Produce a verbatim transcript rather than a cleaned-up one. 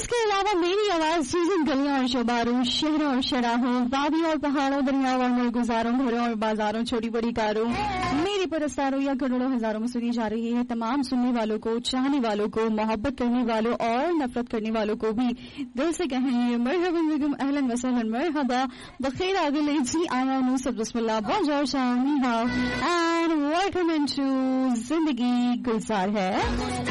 इसके अलावा मेरी आवाज सीजन गलियों और शोबारों, शहरों और शराहों, वादियों और पहाड़ों, दरियाओं और मुलगुजारों, घरों और बाजारों, छोटी बड़ी कारों, मेरी परस्तारों या करोड़ों हजारों में सुनी जा रही है। तमाम सुनने वालों को, चाहने वालों को, मोहब्बत करने वालों और नफरत करने वालों को भी दिल से कहेंगे मरहबन बिकुम, अहलन व सहलन, मरहबा, बखैर आगे जी आया नु सब बिस्मिल्लाह, बोंजोर, शाम, नी हाओ एंड वेलकम इनटू जिंदगी गुलजार है।